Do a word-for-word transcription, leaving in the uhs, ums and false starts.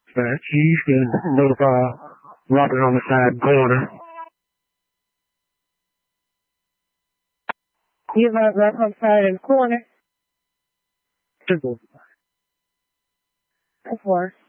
But you can notify Robert on the side corner. You have right on the side of the corner. Simple. Of course.